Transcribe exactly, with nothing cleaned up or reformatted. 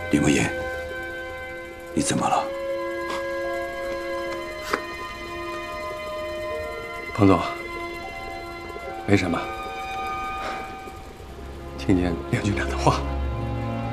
李梦言，你怎么了？ 彭总，没什么，听见梁局长的话。